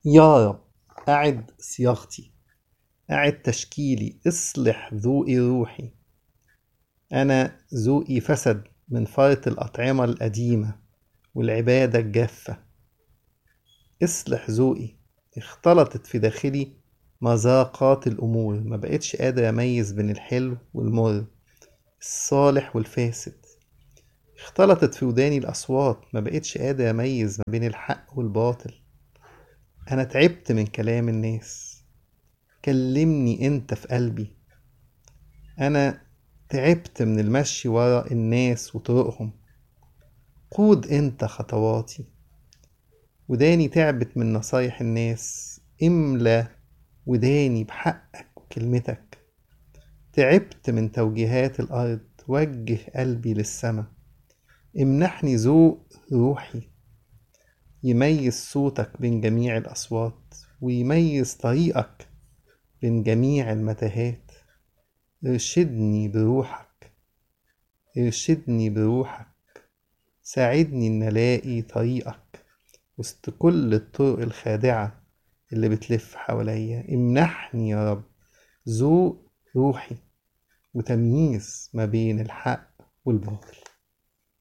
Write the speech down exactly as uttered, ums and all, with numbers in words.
يا رب أعد صياغتي، أعد تشكيلي، اصلح ذوقي روحي. أنا ذوقي فسد من فرط الأطعمة القديمة والعبادة الجافة. اصلح ذوقي، اختلطت في داخلي مذاقات الأمور، ما بقتش قادر أميز بين الحلو والمر، الصالح والفاسد. اختلطت في وداني الأصوات، ما بقتش قادر أميز ما بين الحق والباطل. أنا تعبت من كلام الناس، كلمني انت في قلبي. انا تعبت من المشي ورا الناس وطرقهم، قود انت خطواتي. وداني تعبت من نصايح الناس، املى وداني بحقك وكلمتك. تعبت من توجيهات الارض، وجه قلبي للسما. امنحني ذوق روحي يميز صوتك بين جميع الاصوات، ويميز طريقك بين جميع المتاهات. ارشدني بروحك، ارشدني بروحك، ساعدني إن ألاقي طريقك وسط كل الطرق الخادعة اللي بتلف حواليا. امنحني يا رب ذوق روحي وتمييز ما بين الحق والباطل.